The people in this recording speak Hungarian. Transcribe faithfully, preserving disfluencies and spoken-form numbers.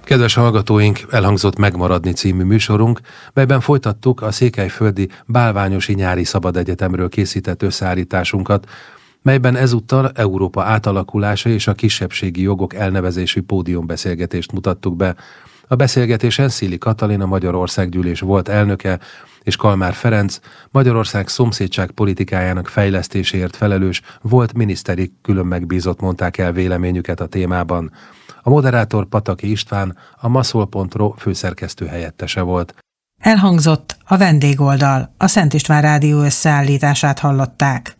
Kedves hallgatóink, elhangzott Megmaradni című műsorunk, melyben folytattuk a székelyföldi Bálványosi Nyári Szabadegyetemről készített összeállításunkat, melyben ezúttal Európa átalakulása és a kisebbségi jogok elnevezésű pódiumbeszélgetést mutattuk be. A beszélgetésen Szili Katalin, a Magyarországgyűlés volt elnöke, és Kalmár Ferenc, Magyarország szomszédság politikájának fejlesztéséért felelős volt miniszteri külön megbízott mondták el véleményüket a témában. A moderátor Pataki István, a maszol pont ro főszerkesztő helyettese volt. Elhangzott a vendégoldal, a Szent István Rádió összeállítását hallották.